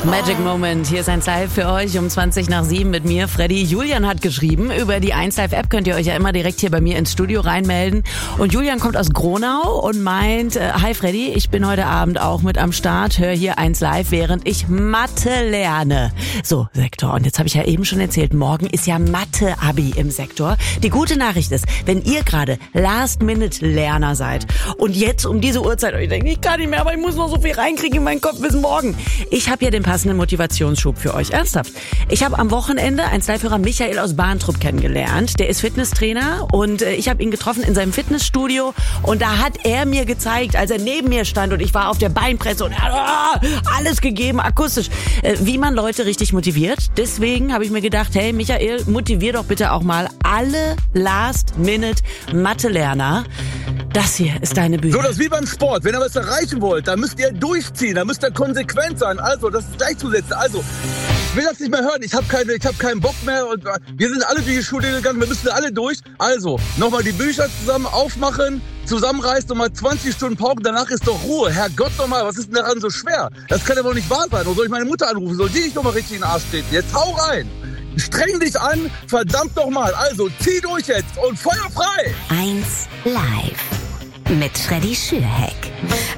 Magic Moment, hier ist ein Live für euch um 20:07 mit mir, Freddy. Julian hat geschrieben, über die 1Live-App könnt ihr euch ja immer direkt hier bei mir ins Studio reinmelden. Und Julian kommt aus Gronau und meint, hi Freddy, ich bin heute Abend auch mit am Start, hör hier 1Live, während ich Mathe lerne. So, Sektor, und jetzt habe ich ja eben schon erzählt, morgen ist ja Mathe-Abi im Sektor. Die gute Nachricht ist, wenn ihr gerade Last-Minute-Lerner seid und jetzt um diese Uhrzeit euch denkt, ich kann nicht mehr, aber ich muss noch so viel reinkriegen in meinen Kopf bis morgen. Ich habe hier den passenden Motivationsschub für euch. Ernsthaft. Ich habe am Wochenende einen Live-Hörer Michael aus Bahntrupp kennengelernt. Der ist Fitnesstrainer und ich habe ihn getroffen in seinem Fitnessstudio und da hat er mir gezeigt, als er neben mir stand und ich war auf der Beinpresse und er hat alles gegeben, akustisch, wie man Leute richtig motiviert. Deswegen habe ich mir gedacht, hey Michael, motivier doch bitte auch mal alle Last-Minute-Mathe-Lerner. Das hier ist deine Bühne. So, das ist wie beim Sport. Wenn ihr was erreichen wollt, dann müsst ihr durchziehen, dann müsst ihr konsequent sein. Also, das ist gleichzusetzen. Also, ich will das nicht mehr hören. Ich hab keinen Bock mehr. Und wir sind alle durch die Schule gegangen. Wir müssen alle durch. Also, nochmal die Bücher zusammen aufmachen, zusammenreißen und mal 20 Stunden pauken. Danach ist doch Ruhe. Herrgott nochmal, was ist denn daran so schwer? Das kann ja wohl nicht wahr sein. Oder soll ich meine Mutter anrufen? Soll die nicht nochmal richtig in den Arsch treten? Jetzt hau rein. Streng dich an. Verdammt nochmal. Also, zieh durch jetzt und Feuer frei. 1Live mit Freddy Schürheck.